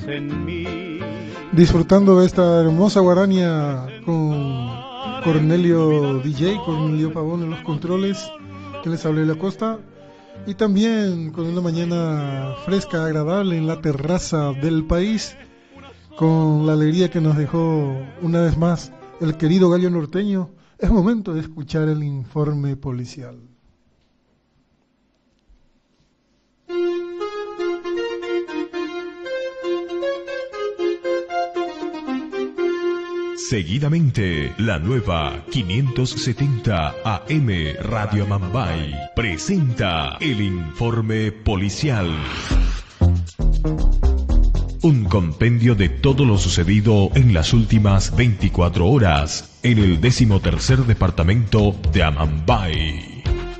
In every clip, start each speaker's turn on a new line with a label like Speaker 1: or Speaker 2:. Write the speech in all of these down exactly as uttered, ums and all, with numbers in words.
Speaker 1: en mí.
Speaker 2: Disfrutando de esta hermosa guarania con Cornelio D J, Cornelio Pavón en los controles, que les hablé de la costa, y también con una mañana fresca, agradable en la terraza del país, con la alegría que nos dejó una vez más el querido gallo norteño. Es momento de escuchar el informe policial.
Speaker 3: Seguidamente, la nueva quinientos setenta A M Radio Amambay presenta el informe policial. Un compendio de todo lo sucedido en las últimas veinticuatro horas en el decimotercer departamento de Amambay.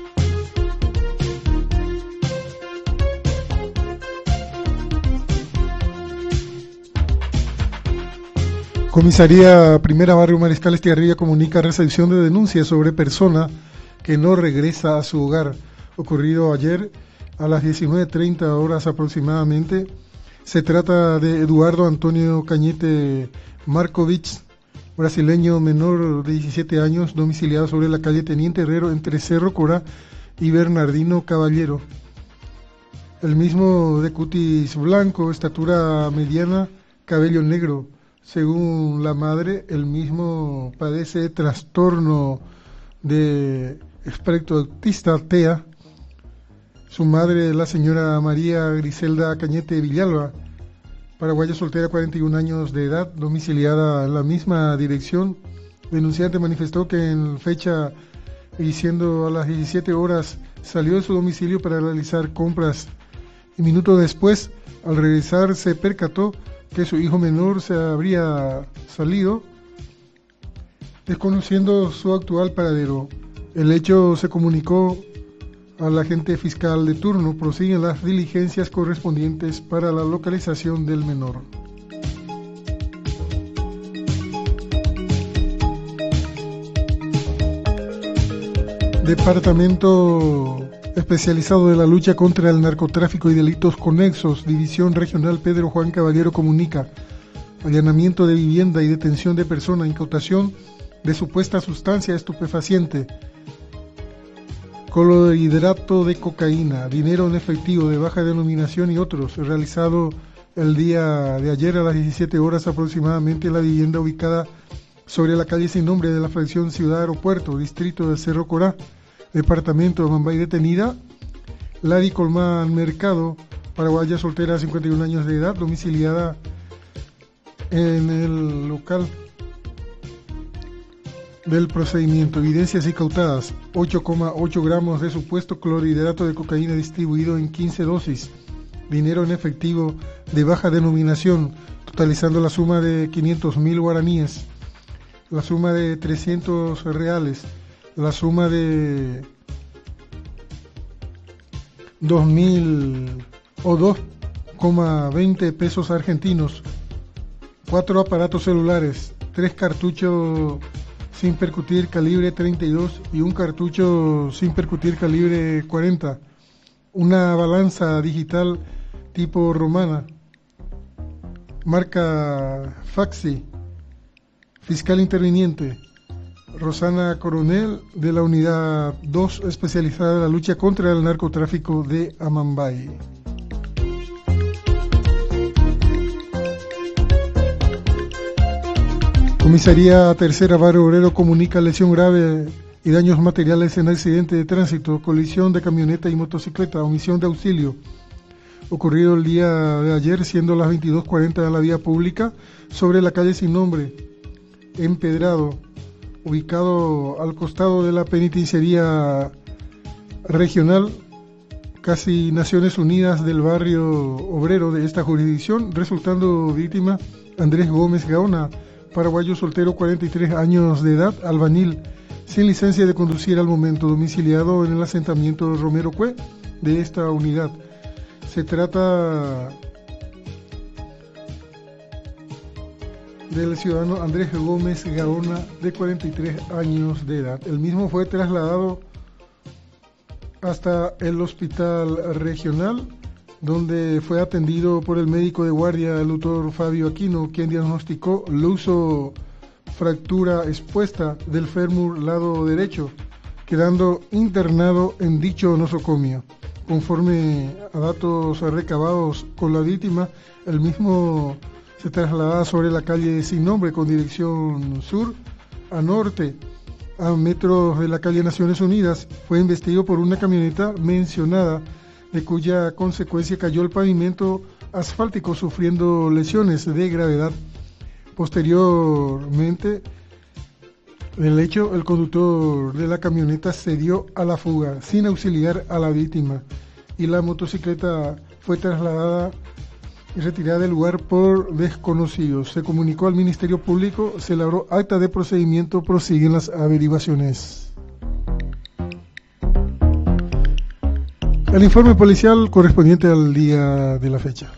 Speaker 2: Comisaría Primera Barrio Mariscal Estigarribia comunica recepción de denuncias sobre persona que no regresa a su hogar. Ocurrido ayer a las diecinueve treinta horas aproximadamente. Se trata de Eduardo Antonio Cañete Markovich, brasileño menor de diecisiete años, domiciliado sobre la calle Teniente Herrero entre Cerro Corá y Bernardino Caballero. El mismo de cutis blanco, estatura mediana, cabello negro. Según la madre, el mismo padece trastorno de espectro autista T E A. Su madre, la señora María Griselda Cañete Villalba, paraguaya soltera, cuarenta y un años de edad, domiciliada en la misma dirección. Denunciante manifestó que en fecha y siendo a las diecisiete horas salió de su domicilio para realizar compras y minutos después, al regresar, se percató que su hijo menor se habría salido, desconociendo su actual paradero. El hecho se comunicó al agente fiscal de turno. Prosiguen las diligencias correspondientes para la localización del menor. Departamento Especializado de la Lucha contra el Narcotráfico y Delitos Conexos, División Regional Pedro Juan Caballero comunica allanamiento de vivienda y detención de persona, incautación de supuesta sustancia estupefaciente, clorhidrato de cocaína, dinero en efectivo de baja denominación y otros, realizado el día de ayer a las diecisiete horas aproximadamente en la vivienda ubicada sobre la calle sin nombre de la fracción Ciudad Aeropuerto, distrito de Cerro Corá, departamento de Amambay. Detenida Lari Colmán Mercado, paraguaya soltera, cincuenta y un años de edad, domiciliada en el local del procedimiento. Evidencias incautadas: ocho coma ocho gramos de supuesto clorhidrato de cocaína distribuido en quince dosis, dinero en efectivo de baja denominación, totalizando la suma de quinientos mil guaraníes, la suma de trescientos reales, la suma de dos mil o dos coma veinte pesos argentinos, cuatro aparatos celulares, tres cartuchos sin percutir calibre treinta y dos y un cartucho sin percutir calibre cuarenta, una balanza digital tipo romana, marca Faxi. Fiscal interviniente Rosana Coronel, de la Unidad dos especializada en la lucha contra el narcotráfico de Amambay. Comisaría Tercera Barrio Obrero comunica lesión grave y daños materiales en accidente de tránsito, colisión de camioneta y motocicleta, omisión de auxilio. Ocurrido el día de ayer, siendo las veintidós cuarenta en la vía pública, sobre la calle sin nombre, empedrado, ubicado al costado de la penitenciaría regional, casi Naciones Unidas del barrio obrero de esta jurisdicción, resultando víctima Andrés Gómez Gaona, paraguayo soltero, cuarenta y tres años de edad, albañil, sin licencia de conducir al momento, domiciliado en el asentamiento Romero Cue de esta unidad. Se trata del ciudadano Andrés Gómez Gaona, de cuarenta y tres años de edad. El mismo fue trasladado hasta el hospital regional donde fue atendido por el médico de guardia, el doctor Fabio Aquino, quien diagnosticó luso fractura expuesta del fémur lado derecho, quedando internado en dicho nosocomio. Conforme a datos recabados con la víctima, el mismo se trasladaba sobre la calle sin nombre con dirección sur a norte, a metros de la calle Naciones Unidas. Fue embestido por una camioneta mencionada, de cuya consecuencia cayó el pavimento asfáltico, sufriendo lesiones de gravedad. Posteriormente del hecho, el conductor de la camioneta se dio a la fuga sin auxiliar a la víctima y la motocicleta fue trasladada y retirada del lugar por desconocidos. Se comunicó al Ministerio Público, se elaboró acta de procedimiento, prosiguen las averiguaciones. El informe policial correspondiente al día de la fecha.